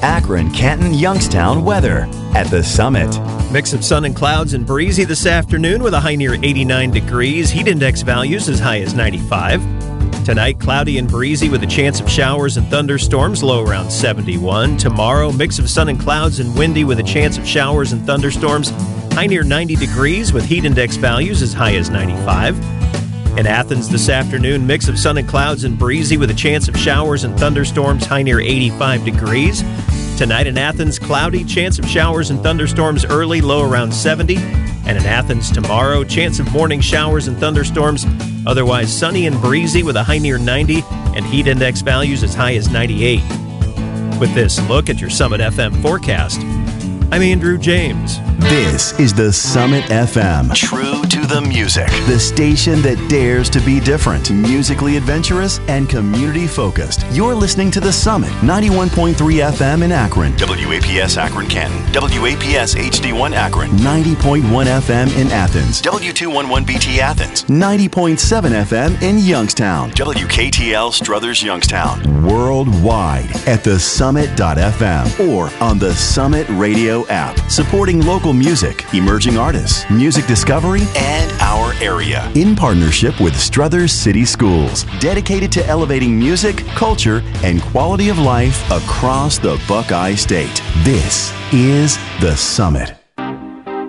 Akron, Canton, Youngstown weather at the Summit. Mix of sun and clouds and breezy this afternoon with a high near 89 degrees. Heat index values as high as 95. Tonight, cloudy and breezy with a chance of showers and thunderstorms, low around 71. Tomorrow, mix of sun and clouds and windy with a chance of showers and thunderstorms, high near 90 degrees with heat index values as high as 95. In Athens this afternoon, mix of sun and clouds and breezy with a chance of showers and thunderstorms, high near 85 degrees. Tonight in Athens, cloudy, chance of showers and thunderstorms early, low around 70. And in Athens tomorrow, chance of morning showers and thunderstorms, otherwise sunny and breezy with a high near 90 and heat index values as high as 98. With this look at your Summit FM forecast, I'm Andrew James. This is the Summit FM. True to the music. The station that dares to be different, musically adventurous, and community focused. You're listening to the Summit, 91.3 FM in Akron. WAPS Akron Canton. WAPS HD1 Akron. 90.1 FM in Athens. W211BT Athens. 90.7 FM in Youngstown. WKTL Struthers Youngstown. Worldwide at thesummit.fm or on the Summit Radio app, supporting local music, emerging artists, music discovery, and our area. In partnership with Struthers City Schools, dedicated to elevating music, culture, and quality of life across the Buckeye State. This is The Summit.